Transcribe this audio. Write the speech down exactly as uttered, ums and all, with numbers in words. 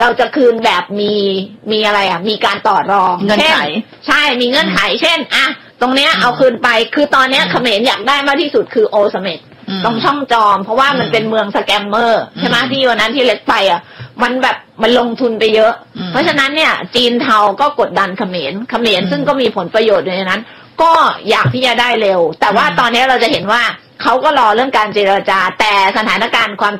เราจะคืนแบบมีมีอะไรอ่ะมีการต่อรองเงื่อนไขใช่มีเงื่อนไขเช่นอ่ะตรงเนี้ยเอาคืนไปคือตอนเนี้ยเขมรอยากได้มากที่สุดคือโอเสเม็ดตรงช่องจอมเพราะว่ามันเป็นเมืองสแกมเมอร์ใช่ไหมที่วันนั้นที่เล็กไปอ่ะมันแบบมันลงทุนไปเยอะเพราะฉะนั้นเนี่ยจีนเทาก็กดดันเขมรเขมรซึ่งก็มีผลประโยชน์ในนั้นก็อยากที่จะได้เร็วแต่ว่าตอนนี้เราจะเห็นว่าเขาก็รอเรื่องการเจรจาแต่สถานการณ์ความ